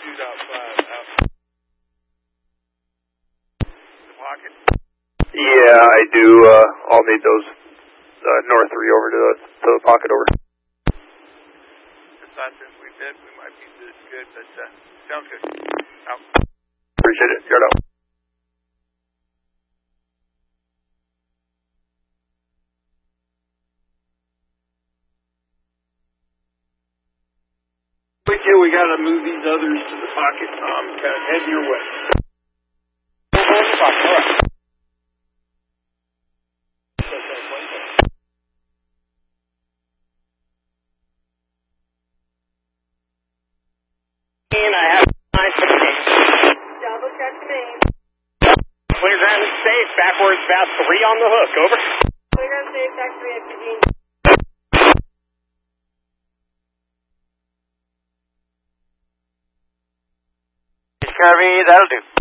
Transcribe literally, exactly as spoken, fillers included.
two dot five out. The pocket. Yeah, I do. Uh, I'll need those uh, north three over to the, to the pocket over. This time since we did, we might be this good, but uh, sounds good. Out. Appreciate it. Yard out. Okay, we got to move these others to the pocket. Um, kind of head your way. I have nine sixteen. Double check the main. Clear ground is safe. Backwards fast three on the hook. Over. Clear ground safe. Back three at fifteen. Carvey, that'll do.